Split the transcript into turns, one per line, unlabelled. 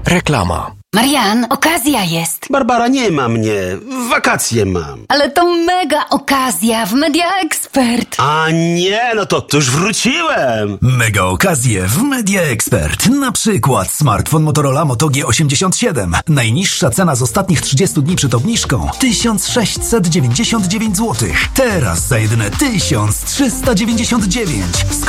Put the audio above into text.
Reklama.
Marian, okazja jest.
Barbara, nie ma mnie. Wakacje mam.
Ale to mega okazja w Media Expert.
A nie, no to już wróciłem.
Mega okazje w Media Expert. Na przykład smartfon Motorola Moto G87. Najniższa cena z ostatnich 30 dni przed obniżką 1699 zł. Teraz za jedyne 1399 z